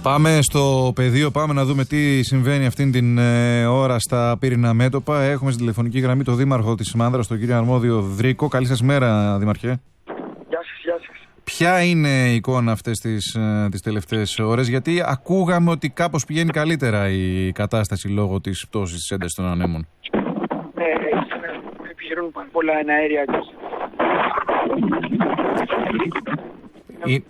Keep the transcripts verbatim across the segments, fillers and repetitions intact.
Πάμε στο πεδίο, πάμε να δούμε τι συμβαίνει αυτήν την ε, ώρα στα πύρινα μέτωπα. Έχουμε στην τηλεφωνική γραμμή τον Δήμαρχο της Μάνδρας, τον κύριο Αρμόδιο Δρίκο. Καλή σας μέρα, Δήμαρχε. Γεια σας, γεια σας. Ποια είναι η εικόνα αυτές τις, ε, τις τελευταίες ώρες, γιατί ακούγαμε ότι κάπως πηγαίνει καλύτερα η κατάσταση λόγω της πτώσης της έντασης των ανέμων. Ναι, επιχειρούν πολλά εναέρια. Η...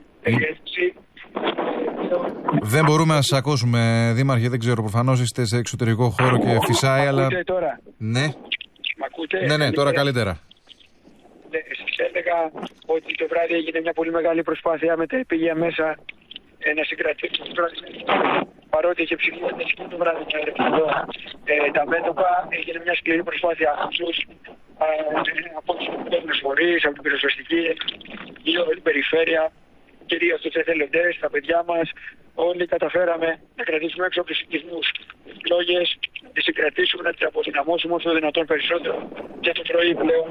Δεν μπορούμε να σας ακούσουμε, Δήμαρχε, δεν ξέρω, προφανώς είστε σε εξωτερικό χώρο και φυσάει, αλλά... Ακούτε τώρα. Ναι. Μ' ακούτε? Ναι, ναι, τώρα καλύτερα. Ναι, σας έλεγα ότι το βράδυ έγινε μια πολύ μεγάλη προσπάθεια με τα επίγεια μέσα ε, να συγκρατήσουν παρότι είχε ψηφίσει και το βράδυ και ε, τα μέτωπα. Έγινε μια σκληρή προσπάθεια από τους φορείς, από την πυροσβεστική, γύρω από την περιφέρεια, κυρίως τους εθελοντές, τα παιδιά μας. Όλοι καταφέραμε να κρατήσουμε έξω από τους οικισμούς τις φλόγες, να τις συγκρατήσουμε, να τις αποδυναμώσουμε όσο δυνατόν περισσότερο. Και το πρωί πλέον,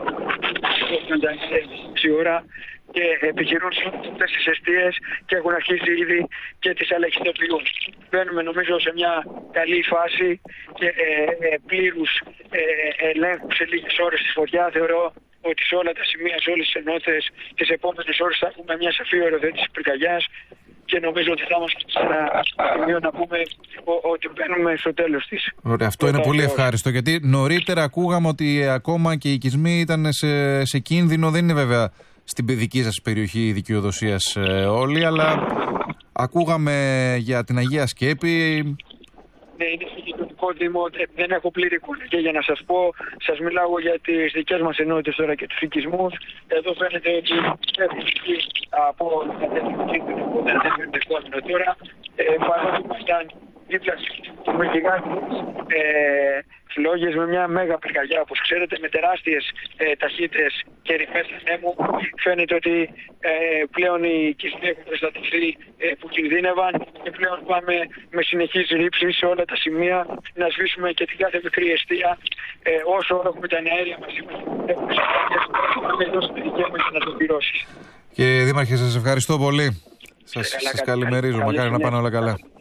έξι ώρα, και επιχειρούν σε αυτές τις εστίες και έχουν αρχίσει ήδη και τις αλεξιτοποιούν. Μπαίνουμε νομίζω σε μια καλή φάση και ε, ε, πλήρους ε, ελέγχου σε λίγες ώρες στη φωτιά. Θεωρώ ότι σε όλα τα σημεία, σε όλες τις ενότητες, τις επόμενες ώρες θα έχουμε μια σαφή οριοθέτηση πυρκαγιάς και νομίζω ότι θα είμαστε σε ένα σημείο να πούμε ότι μπαίνουμε στο τέλος της. Ωραία, αυτό είναι πολύ ευχάριστο, γιατί νωρίτερα ακούγαμε ότι ακόμα και οι οικισμοί ήταν σε, σε κίνδυνο. Δεν είναι βέβαια στην δική σας περιοχή δικαιοδοσίας ε, όλοι, αλλά ακούγαμε για την Αγία Σκέπη. Ναι, είναι στο γειτονικό Δήμο, δεν έχω πλήρη εικόνα και για να σας πω, σας μιλάω για τις δικές μας ενότητες τώρα και τους οικισμούς. Εδώ φαίνεται ότι έχουν βγει από τα τεχνική που δεν έχουν δεχόμενο τώρα, ε, παρότι ήταν δίπλα με γιγάντιες ε, φλόγες, με μια μέγα πυρκαγιά, όπως ξέρετε, με τεράστιες ε, ταχύτητες και ρηφές ανέμου. Φαίνεται ότι ε, πλέον οι οικισμοί έχουν προστατευτεί ε, που κινδύνευαν και πλέον πάμε με συνεχείς ρήψεις σε όλα τα σημεία να σβήσουμε και την κάθε μικρή εστία. Ε, όσο έχουμε τα αέρια μαζί μας, έχουμε πάμε εδώ στο δικαίωμα να το πληρώσει. Και Δήμαρχε, σας ευχαριστώ πολύ. Σας, σας καλημερίζω. Μακάρι να πάνε όλα καλά.